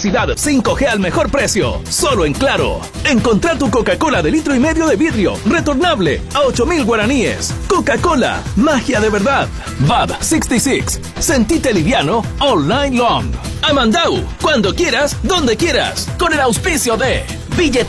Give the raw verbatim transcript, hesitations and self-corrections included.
velocidad cinco G al mejor precio. Solo en Claro. Encontrá tu Coca-Cola de litro y medio de vidrio, retornable, a ocho mil guaraníes. Coca-Cola, magia de verdad. V A B sesenta y seis. Sentite liviano all night long. Amandau, cuando quieras, donde quieras. Con el auspicio de Billetera